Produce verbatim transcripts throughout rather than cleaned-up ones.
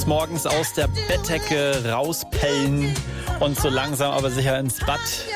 Morgens aus der Bettdecke rauspellen und so langsam aber sicher ins Bad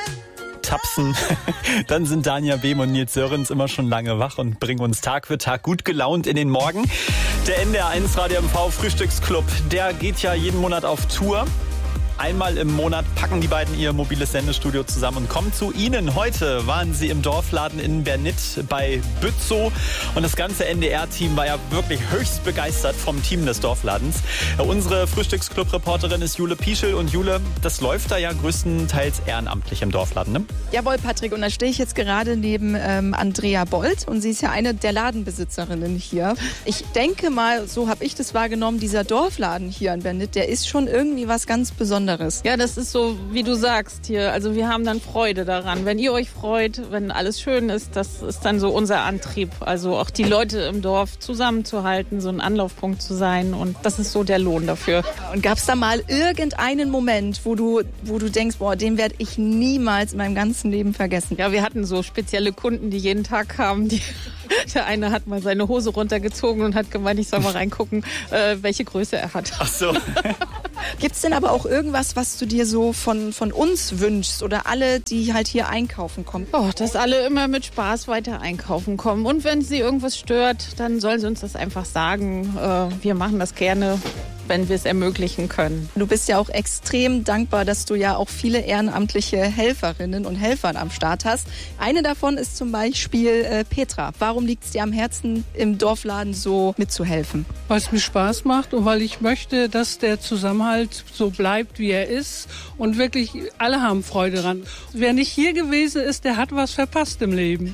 tapsen. Dann sind Dania Behm und Nils Sörens immer schon lange wach und bringen uns Tag für Tag gut gelaunt in den Morgen. Der N D R eins Radio M V Frühstücksclub, der geht ja jeden Monat auf Tour. Einmal im Monat packen die beiden ihr mobiles Sendestudio zusammen und kommen zu Ihnen. Heute waren sie im Dorfladen in Bernit bei Bützow und das ganze N D R-Team war ja wirklich höchst begeistert vom Team des Dorfladens. Unsere Frühstücksclub-Reporterin ist Jule Pieschel und Jule, das läuft da ja größtenteils ehrenamtlich im Dorfladen, ne? Jawohl, Patrick, und da stehe ich jetzt gerade neben ähm, Andrea Bold und sie ist ja eine der Ladenbesitzerinnen hier. Ich denke mal, so habe ich das wahrgenommen, dieser Dorfladen hier in Bernit, der ist schon irgendwie was ganz Besonderes. Ja, das ist so, wie du sagst hier. Also wir haben dann Freude daran. Wenn ihr euch freut, wenn alles schön ist, das ist dann so unser Antrieb. Also auch die Leute im Dorf zusammenzuhalten, so ein Anlaufpunkt zu sein. Und das ist so der Lohn dafür. Und gab es da mal irgendeinen Moment, wo du, wo du denkst, boah, den werde ich niemals in meinem ganzen Leben vergessen? Ja, wir hatten so spezielle Kunden, die jeden Tag kamen. Die, der eine hat mal seine Hose runtergezogen und hat gemeint, ich soll mal reingucken, äh, welche Größe er hat. Ach so. Gibt's denn aber auch irgendwas, was du dir so von, von uns wünschst oder alle, die halt hier einkaufen kommen? Oh, dass alle immer mit Spaß weiter einkaufen kommen. Und wenn sie irgendwas stört, dann sollen sie uns das einfach sagen. Äh, wir machen das gerne, wenn wir es ermöglichen können. Du bist ja auch extrem dankbar, dass du ja auch viele ehrenamtliche Helferinnen und Helfer am Start hast. Eine davon ist zum Beispiel äh, Petra. Warum liegt es dir am Herzen, im Dorfladen so mitzuhelfen? Weil es mir Spaß macht und weil ich möchte, dass der Zusammenhalt so bleibt, wie er ist. Und wirklich, alle haben Freude dran. Wer nicht hier gewesen ist, der hat was verpasst im Leben.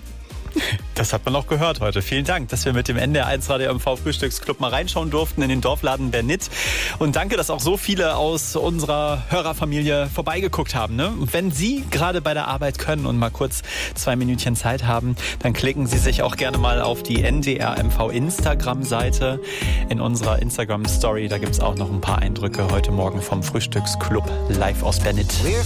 Das hat man auch gehört heute. Vielen Dank, dass wir mit dem N D R eins Radio M V Frühstücksclub mal reinschauen durften in den Dorfladen Bernit. Und danke, dass auch so viele aus unserer Hörerfamilie vorbeigeguckt haben. Ne? Und wenn Sie gerade bei der Arbeit können und mal kurz zwei Minütchen Zeit haben, dann klicken Sie sich auch gerne mal auf die N D R M V Instagram-Seite. In unserer Instagram-Story, da gibt es auch noch ein paar Eindrücke heute Morgen vom Frühstücksclub live aus Bernit.